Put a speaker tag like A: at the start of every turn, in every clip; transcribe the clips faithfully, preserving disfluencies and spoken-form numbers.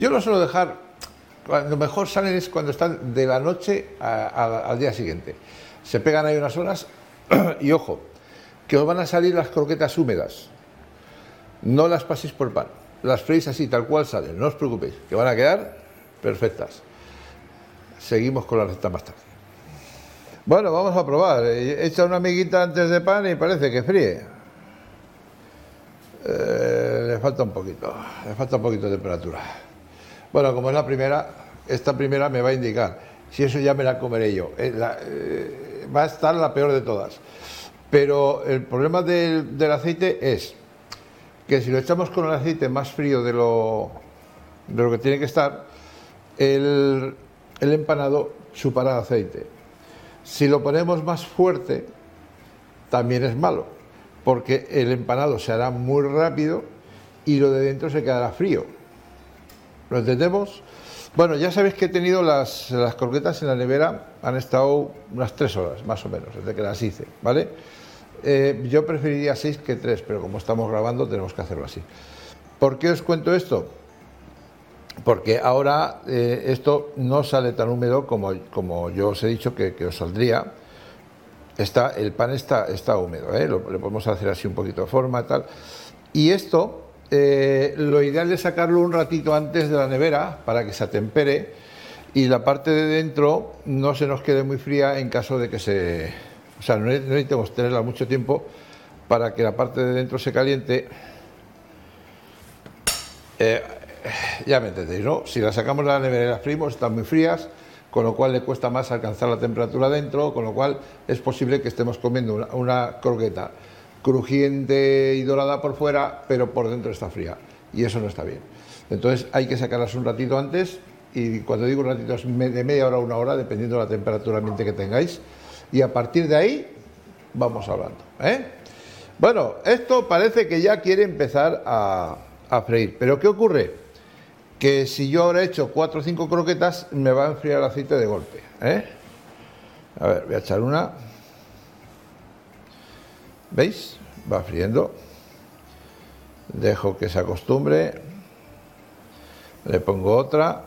A: Yo lo suelo dejar, cuando mejor salen es cuando están de la noche a, a, al día siguiente. Se pegan ahí unas horas y ojo, que os van a salir las croquetas húmedas. No las paséis por pan, las freís así, tal cual salen, no os preocupéis, que van a quedar perfectas. Seguimos con la receta más tarde. Bueno, vamos a probar. He hecho una miguita antes de pan y parece que fríe. Eh, le falta un poquito, le falta un poquito de temperatura. Bueno, como es la primera, esta primera me va a indicar. Si eso ya me la comeré yo. Eh, la, eh, va a estar la peor de todas. Pero el problema del, del aceite es que si lo echamos con el aceite más frío de lo, de lo que tiene que estar, el, el empanado chupará aceite. Si lo ponemos más fuerte, también es malo, porque el empanado se hará muy rápido y lo de dentro se quedará frío. ¿Lo entendemos? Bueno, ya sabéis que he tenido las, las croquetas en la nevera, han estado unas tres horas, más o menos, desde que las hice, ¿vale? Eh, yo preferiría seis que tres, pero como estamos grabando tenemos que hacerlo así. ¿Por qué os cuento esto? Porque ahora eh, esto no sale tan húmedo como, como yo os he dicho que, que os saldría. Está, el pan está, está húmedo, ¿eh? Lo, le podemos hacer así un poquito de forma y tal. Y esto, eh, lo ideal es sacarlo un ratito antes de la nevera para que se atempere y la parte de dentro no se nos quede muy fría en caso de que se... O sea, no necesitamos tenerla mucho tiempo para que la parte de dentro se caliente. Eh, ya me entendéis, ¿no? Si la sacamos de la nevera y las freímos, están muy frías, con lo cual le cuesta más alcanzar la temperatura dentro, con lo cual es posible que estemos comiendo una, una croqueta crujiente y dorada por fuera, pero por dentro está fría, y eso no está bien. Entonces hay que sacarlas un ratito antes, y cuando digo un ratito es de media hora a una hora, dependiendo de la temperatura ambiente que tengáis, y a partir de ahí vamos hablando, ¿eh? Bueno, esto parece que ya quiere empezar a, a freír, pero ¿qué ocurre? Que si yo ahora he hecho cuatro o cinco croquetas, me va a enfriar el aceite de golpe, ¿eh? A ver, voy a echar una. ¿Veis? Va friendo. Dejo que se acostumbre. Le pongo otra.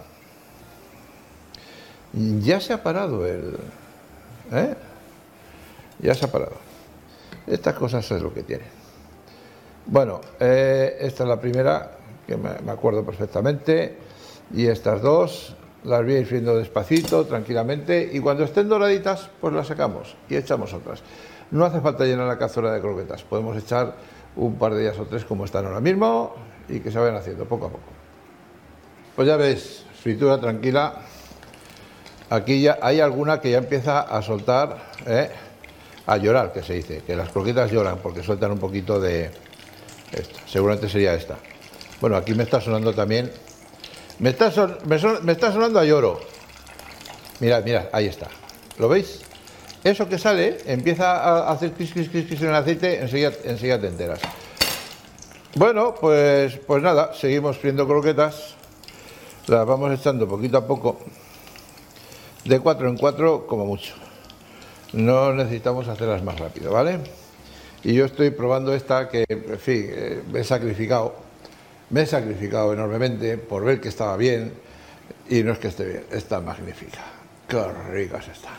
A: Ya se ha parado el... ¿eh? Ya se ha parado. Estas cosas es lo que tiene. Bueno, eh, esta es la primera, que me, me acuerdo perfectamente, y estas dos las voy a ir friendo despacito, tranquilamente, y cuando estén doraditas pues las sacamos y echamos otras. No hace falta llenar la cazuela de croquetas, podemos echar un par de ellas o tres como están ahora mismo y que se vayan haciendo poco a poco. Pues ya veis, fritura tranquila. Aquí ya hay alguna que ya empieza a soltar, ¿eh? A llorar, que se dice, que las croquetas lloran porque sueltan un poquito de esto. Seguramente sería esta. Bueno, aquí me está sonando también. Me está, son, me, son, me está sonando a lloro. Mirad, mirad, ahí está. ¿Lo veis? Eso que sale empieza a hacer cris, cris, cris, cris en el aceite, enseguida, enseguida te enteras. Bueno, pues, pues nada, seguimos friendo croquetas. Las vamos echando poquito a poco. De cuatro en cuatro, como mucho. No necesitamos hacerlas más rápido, ¿vale? Y yo estoy probando esta que, en fin, eh, me he sacrificado. Me he sacrificado enormemente por ver que estaba bien. Y no es que esté bien, está magnífica. ¡Qué ricas están!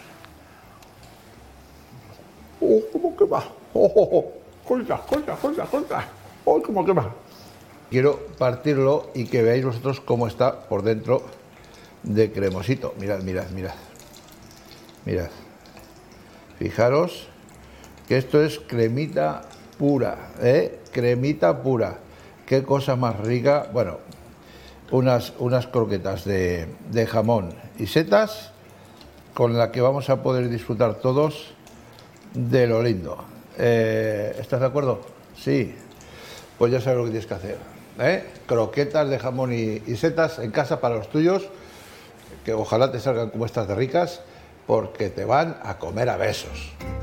A: ¡Oh, cómo quema! ¡Oh, oh, oh! ¡Corta, corta, corta, corta! ¡Oh, cómo quema! Quiero partirlo y que veáis vosotros cómo está por dentro de cremosito. Mirad, mirad, mirad. Mirad. Fijaros que esto es cremita pura, ¿eh? Cremita pura. Qué cosa más rica. Bueno, unas, unas croquetas de, de jamón y setas con la que vamos a poder disfrutar todos de lo lindo. Eh, ¿Estás de acuerdo? Sí. Pues ya sabes lo que tienes que hacer, ¿eh? Croquetas de jamón y, y setas en casa para los tuyos, que ojalá te salgan como estas de ricas, porque te van a comer a besos.